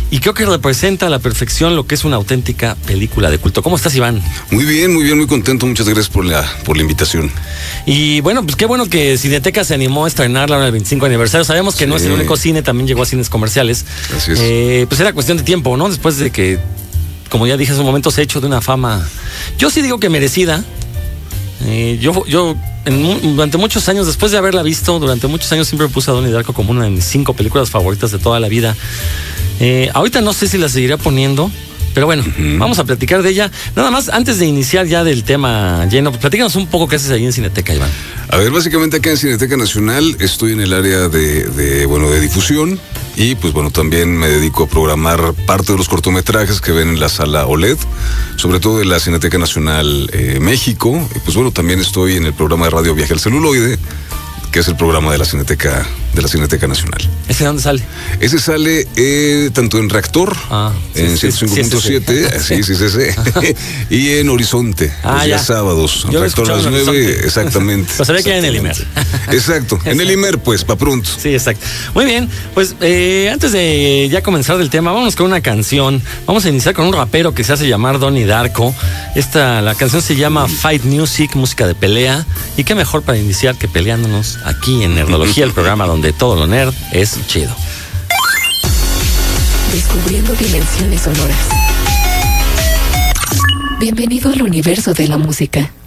y creo que representa a la perfección lo que es una auténtica película de culto. ¿Cómo estás, Iván? Muy bien, muy contento. Muchas gracias por la invitación. Y bueno, pues qué bueno que Cineteca se animó a estrenarla en el 25 aniversario. Sabemos que no es el único cine, también llegó a cines comerciales. Así es. Pues era cuestión de tiempo, ¿no? Después de que, como ya dije hace un momento, se ha hecho de una fama, yo sí digo que merecida. Durante muchos años, después de haberla visto, durante muchos años siempre puse a Donnie Darko como una de mis 5 películas favoritas de toda la vida. Ahorita no sé si la seguiré poniendo, pero bueno, vamos a platicar de ella. Nada más, antes de iniciar ya del tema lleno, pues platícanos un poco qué haces ahí en Cineteca, Iván. A ver, básicamente acá en Cineteca Nacional estoy en el área de difusión y pues bueno, también me dedico a programar parte de los cortometrajes que ven en la sala OLED, sobre todo de la Cineteca Nacional México. Y pues bueno, también estoy en el programa de radio Viaje al Celuloide, que es el programa de la Cineteca Nacional. ¿Ese de dónde sale? Ese sale tanto en Reactor, en 105.7, sí, y en Horizonte, los días sábados. Yo Reactor a las 9, exactamente. Lo sabía que era en el IMER. Exacto, en el IMER, pues, para pronto. Sí, exacto. Muy bien, pues antes de ya comenzar del tema, vámonos con una canción. Vamos a iniciar con un rapero que se hace llamar Donnie Darko. La canción se llama Fight Music, música de pelea. Y qué mejor para iniciar que peleándonos aquí en Nerdología, el programa donde todo lo nerd es chido. Descubriendo dimensiones sonoras. Bienvenido al universo de la música.